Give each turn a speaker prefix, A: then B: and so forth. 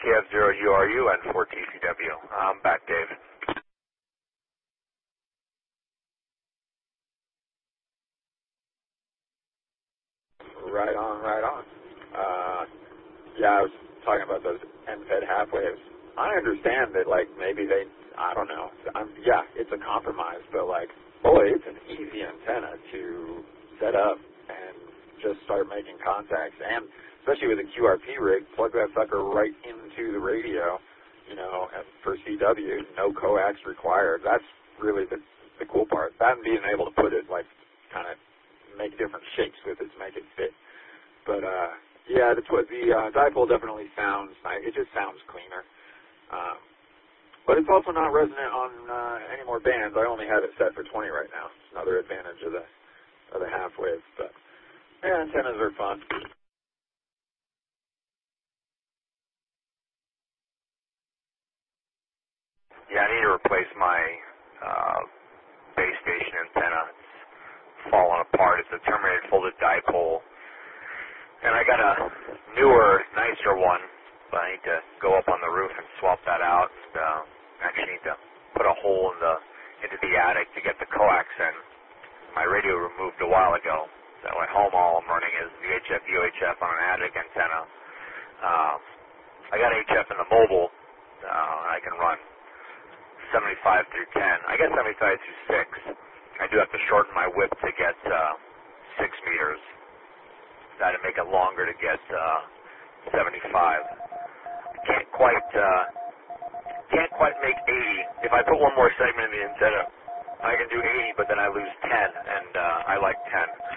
A: KF0URU and 4TCW. I'm back, Dave.
B: Right on, right on. Yeah, I was talking about those end-fed half waves. I understand that, like, maybe they, I don't know. Yeah, it's a compromise, but, like, boy, it's an easy antenna to set up and just start making contacts. And especially with a QRP rig, plug that sucker right into the radio, you know, and for CW, no coax required. That's really the cool part. That and being able to put it, like, kind of make different shapes with it to make it fit. But, yeah, the dipole definitely sounds nice. It just sounds cleaner. But it's also not resonant on any more bands. I only have it set for 20 right now. It's another advantage of the half wave. But, yeah, antennas are fun.
A: Yeah, I need to replace my base station antenna. It's fallen apart. It's a terminated folded dipole. And I got a newer, nicer one, but I need to go up on the roof and swap that out. And, actually need to put a hole into the attic to get the coax in. My radio removed a while ago. So at home, all I'm running is VHF, UHF on an attic antenna. I got HF in the mobile. I can run 75 through 10. I get 75 through 6. I do have to shorten my whip to get 6 meters. I had to make it longer to get 75. Can't quite make 80. If I put one more segment in the antenna, I can do 80, but then I lose 10, and I like 10.